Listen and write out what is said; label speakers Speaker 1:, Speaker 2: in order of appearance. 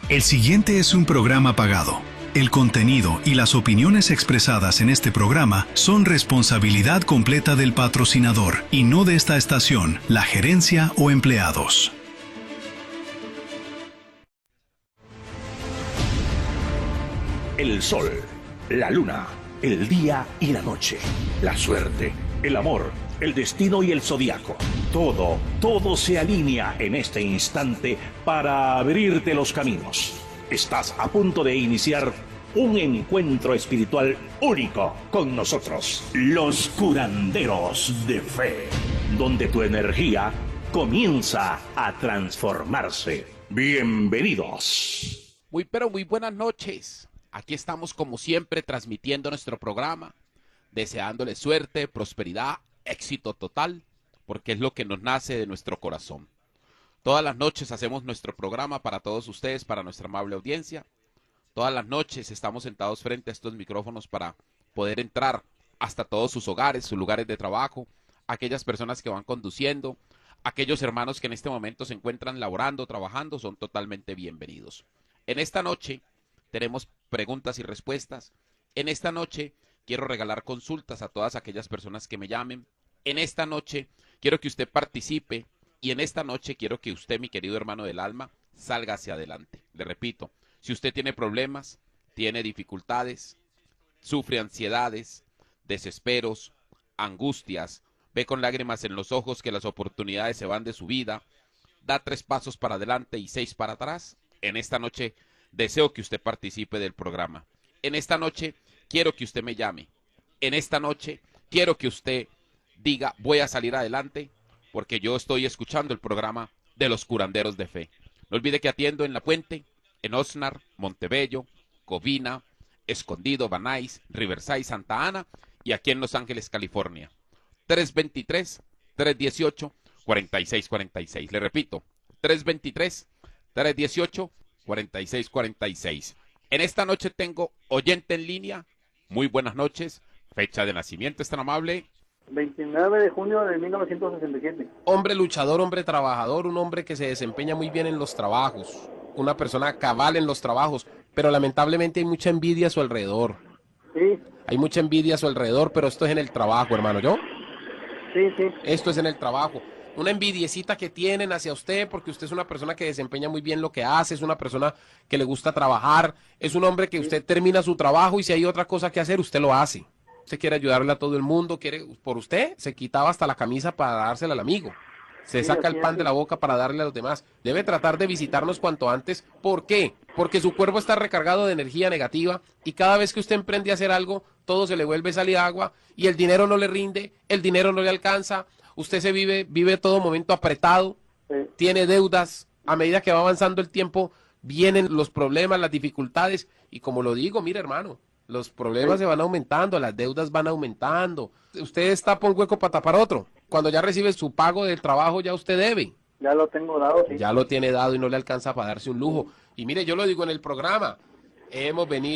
Speaker 1: El siguiente es un programa pagado. El contenido y las opiniones expresadas en este programa son responsabilidad completa del patrocinador y no de esta estación, la gerencia o empleados.
Speaker 2: El sol, la luna, el día y la noche, la suerte, el amor, el destino y el zodiaco. Todo se alinea en este instante para abrirte los caminos. Estás a punto de iniciar un encuentro espiritual único con nosotros, los curanderos de fe, donde tu energía comienza a transformarse. Bienvenidos.
Speaker 3: Pero muy buenas noches. Aquí estamos como siempre transmitiendo nuestro programa, deseándoles suerte, prosperidad, éxito total, porque es lo que nos nace de nuestro corazón. Todas las noches hacemos nuestro programa para todos ustedes, para nuestra amable audiencia. Todas las noches estamos sentados frente a estos micrófonos para poder entrar hasta todos sus hogares, sus lugares de trabajo, aquellas personas que van conduciendo, aquellos hermanos que en este momento se encuentran laborando, trabajando, son totalmente bienvenidos. En esta noche tenemos preguntas y respuestas. En esta noche quiero regalar consultas a todas aquellas personas que me llamen. En esta noche quiero que usted participe y en esta noche quiero que usted, mi querido hermano del alma, salga hacia adelante. Le repito, si usted tiene problemas, tiene dificultades, sufre ansiedades, desesperos, angustias, ve con lágrimas en los ojos que las oportunidades se van de su vida, da 3 pasos para adelante y 6 para atrás, en esta noche deseo que usted participe del programa. En esta noche quiero que usted me llame. En esta noche quiero que usted diga, voy a salir adelante, porque yo estoy escuchando el programa de los curanderos de fe. No olvide que atiendo en La Puente, en Oxnard, Montebello, Covina, Escondido, Van Nuys, Riverside, Santa Ana y aquí en Los Ángeles, California. 323-318-4646. Le repito, 323-318-4646. En esta noche tengo oyente en línea. Muy buenas noches. Fecha de nacimiento, ¿es tan amable?
Speaker 4: 29 de junio de 1967.
Speaker 5: Hombre luchador, hombre trabajador, un hombre que se desempeña muy bien en los trabajos, una persona cabal en los trabajos, pero lamentablemente hay mucha envidia a su alrededor.
Speaker 4: Sí.
Speaker 5: Hay mucha envidia a su alrededor, pero esto es en el trabajo, hermano, ¿yo?
Speaker 4: Sí.
Speaker 5: Esto es en el trabajo. Una envidiecita que tienen hacia usted porque usted es una persona que desempeña muy bien lo que hace, es una persona que le gusta trabajar, es un hombre que usted termina su trabajo y si hay otra cosa que hacer, usted lo hace. Usted quiere ayudarle a todo el mundo, quiere, por usted, se quitaba hasta la camisa para dársela al amigo. Se saca el pan de la boca para darle a los demás. Debe tratar de visitarnos cuanto antes. ¿Por qué? Porque su cuerpo está recargado de energía negativa y cada vez que usted emprende a hacer algo, todo se le vuelve salir agua y el dinero no le rinde, el dinero no le alcanza. Usted se vive todo momento apretado, tiene deudas. A medida que va avanzando el tiempo, vienen los problemas, las dificultades. Y como lo digo, mire, hermano, los problemas se van aumentando, las deudas van aumentando. Usted está por un hueco para tapar otro. Cuando ya recibe su pago del trabajo, ya usted debe.
Speaker 4: Ya lo tengo dado, sí.
Speaker 5: Ya lo tiene dado y no le alcanza para darse un lujo. Y mire, yo lo digo en el programa, hemos venido